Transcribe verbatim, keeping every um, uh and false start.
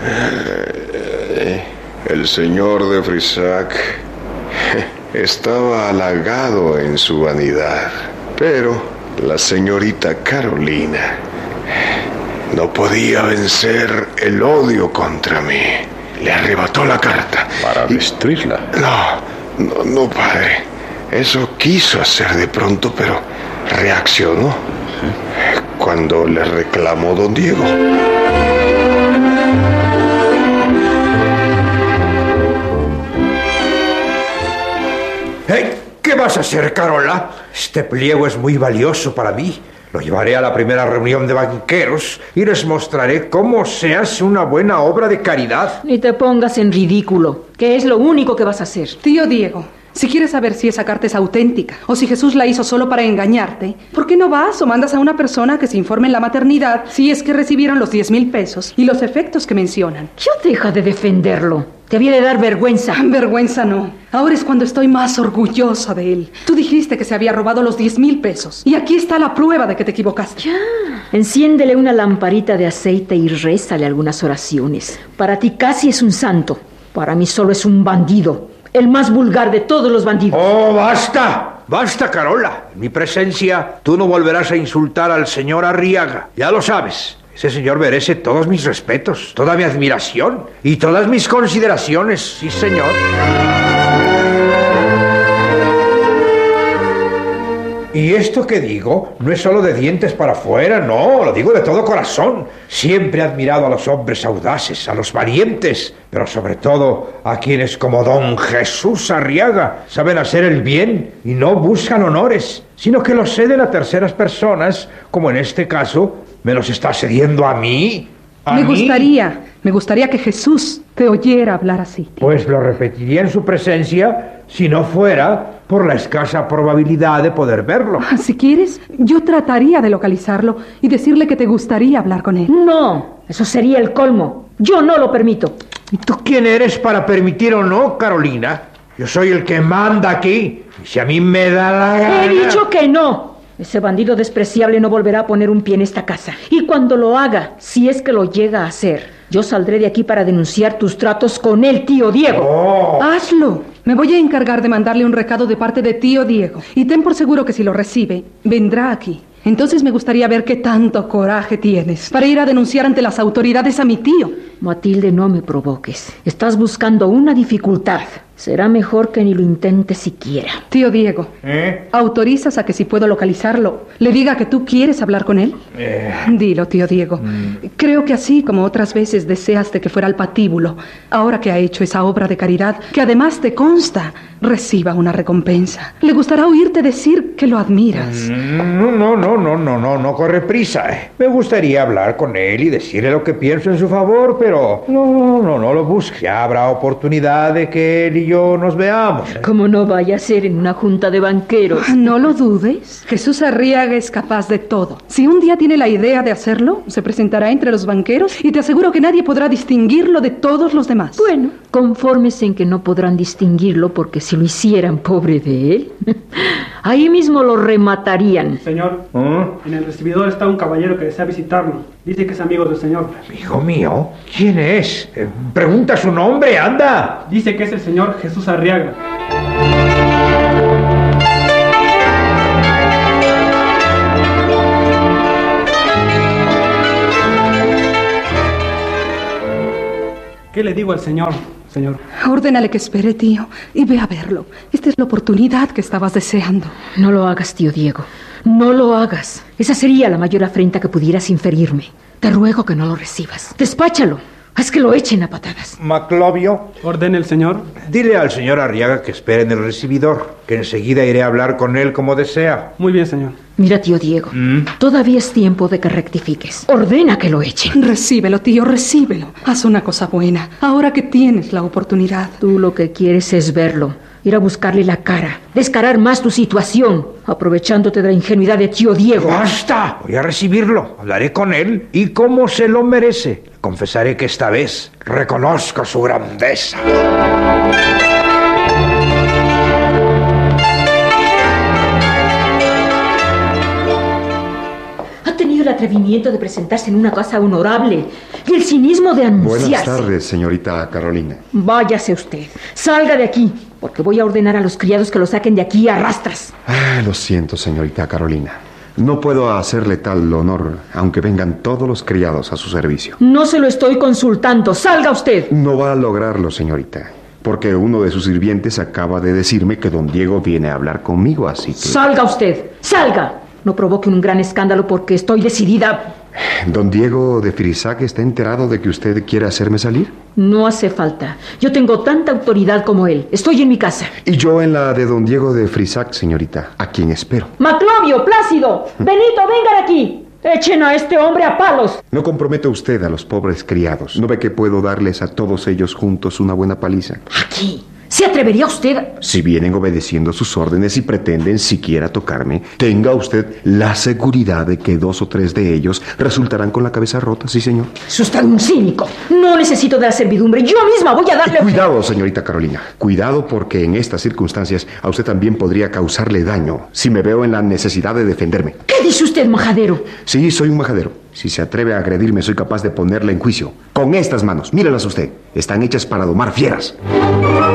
Eh, el señor de Frisac estaba halagado en su vanidad, pero la señorita Carolina no podía vencer el odio contra mí. Le arrebató la carta. ¿Para destruirla? No, no, no, padre. Eso quiso hacer de pronto, pero reaccionó. ¿Sí? Cuando le reclamó don Diego. Hey, ¿qué vas a hacer, Carola? Este pliego es muy valioso para mí. Lo llevaré a la primera reunión de banqueros y les mostraré cómo se hace una buena obra de caridad. Ni te pongas en ridículo, que es lo único que vas a hacer. Tío Diego, si quieres saber si esa carta es auténtica o si Jesús la hizo solo para engañarte, ¿por qué no vas o mandas a una persona que se informe en la maternidad si es que recibieron los diez mil pesos y los efectos que mencionan? Ya deja de defenderlo. Te había de dar vergüenza. Vergüenza no. Ahora es cuando estoy más orgullosa de él. Tú dijiste que se había robado los diez mil pesos. Y aquí está la prueba de que te equivocaste. Ya. Enciéndele una lamparita de aceite y rézale algunas oraciones. Para ti casi es un santo. Para mí solo es un bandido. El más vulgar de todos los bandidos. ¡Oh, basta! ¡Basta, Carola! En mi presencia, tú no volverás a insultar al señor Arriaga. Ya lo sabes. Ese señor merece todos mis respetos, toda mi admiración y todas mis consideraciones. Sí, señor. Y esto que digo no es solo de dientes para afuera, no, lo digo de todo corazón. Siempre he admirado a los hombres audaces, a los valientes, pero sobre todo a quienes como don Jesús Arriaga saben hacer el bien y no buscan honores, sino que los ceden a terceras personas, como en este caso me los está cediendo a mí. ¿A me mí? gustaría, me gustaría que Jesús te oyera hablar así. Tío. Pues lo repetiría en su presencia si no fuera por la escasa probabilidad de poder verlo. Si quieres, yo trataría de localizarlo y decirle que te gustaría hablar con él. No, eso sería el colmo. Yo no lo permito. ¿Y tú quién eres para permitir o no, Carolina? Yo soy el que manda aquí. Y si a mí me da la gana... He dicho que no. Ese bandido despreciable no volverá a poner un pie en esta casa. Y cuando lo haga, si es que lo llega a hacer, yo saldré de aquí para denunciar tus tratos con el tío Diego. Oh. Hazlo. Me voy a encargar de mandarle un recado de parte de tío Diego. Y ten por seguro que si lo recibe, vendrá aquí. Entonces me gustaría ver qué tanto coraje tienes para ir a denunciar ante las autoridades a mi tío. Matilde, no me provoques. Estás buscando una dificultad. Será mejor que ni lo intentes siquiera. Tío Diego, ¿Eh? ¿autorizas a que si puedo localizarlo, le diga que tú quieres hablar con él? Eh. Dilo, tío Diego. Mm. Creo que así como otras veces deseaste que fuera al patíbulo, ahora que ha hecho esa obra de caridad, que además te consta, reciba una recompensa. Le gustará oírte decir que lo admiras. No, no, no, no, no, no, no corre prisa. Me gustaría hablar con él y decirle lo que pienso en su favor, pero no, no, no lo busque. Ya habrá oportunidad de que él y yo nos veamos. Como no vaya a ser en una junta de banqueros. No lo dudes. Jesús Arriaga es capaz de todo. Si un día tiene la idea de hacerlo, se presentará entre los banqueros y te aseguro que nadie podrá distinguirlo de todos los demás. Bueno, confórmese en que no podrán distinguirlo porque si lo hicieran, pobre de él, ahí mismo lo rematarían. Señor, ¿Eh? en el recibidor está un caballero que desea visitarlo. Dice que es amigo del señor. Amigo mío, ¿quién es? Eh, pregunta su nombre, anda. Dice que es el señor Jesús Arriaga. ¿Qué le digo al señor, señor? Ordénale que espere, tío, y ve a verlo. Esta es la oportunidad que estabas deseando. No lo hagas, tío Diego. No lo hagas. Esa sería la mayor afrenta que pudieras inferirme. Te ruego que no lo recibas. Despáchalo. Haz que lo echen a patadas. Maclovio, Ordene el señor. dile al señor Arriaga que espere en el recibidor, que enseguida iré a hablar con él como desea. Muy bien, señor. Mira, tío Diego, ¿Mm? todavía es tiempo de que rectifiques. Ordena que lo echen. Recíbelo, tío, recíbelo. Haz una cosa buena, ahora que tienes la oportunidad. Tú lo que quieres es verlo, ir a buscarle la cara, descarar más tu situación, aprovechándote de la ingenuidad de tío Diego. ¡Basta! Voy a recibirlo, hablaré con él y como se lo merece. Confesaré que esta vez reconozco su grandeza. Ha tenido tenido el atrevimiento de presentarse en una casa honorable y el cinismo de anunciarse. Buenas tardes, señorita Carolina. Váyase usted. Salga de aquí, porque voy a ordenar a los criados que lo saquen de aquí a rastras. Ah, lo siento, señorita Carolina. No puedo hacerle tal honor, aunque vengan todos los criados a su servicio. No se lo estoy consultando. ¡Salga usted! No va a lograrlo, señorita, porque uno de sus sirvientes acaba de decirme que don Diego viene a hablar conmigo, así que... ¡Salga usted! ¡Salga! No provoque un gran escándalo porque estoy decidida. ¿Don Diego de Frisac está enterado de que usted quiere hacerme salir? No hace falta. Yo tengo tanta autoridad como él. Estoy en mi casa. Y yo en la de don Diego de Frisac, señorita, a quien espero. Maclovio, Plácido, Benito, vengan aquí. Echen a este hombre a palos. No comprometa usted a los pobres criados. ¿No ve que puedo darles a todos ellos juntos una buena paliza? Aquí. ¿Se atrevería usted? Si vienen obedeciendo sus órdenes y pretenden siquiera tocarme, tenga usted la seguridad de que dos o tres de ellos resultarán con la cabeza rota, sí, señor. Es usted un cínico. No necesito de la servidumbre. Yo misma voy a darle... Y cuidado, señorita Carolina. Cuidado, porque en estas circunstancias a usted también podría causarle daño si me veo en la necesidad de defenderme. ¿Qué dice usted, majadero? Sí, soy un majadero. Si se atreve a agredirme, soy capaz de ponerla en juicio. Con estas manos, mírelas usted. Están hechas para domar fieras.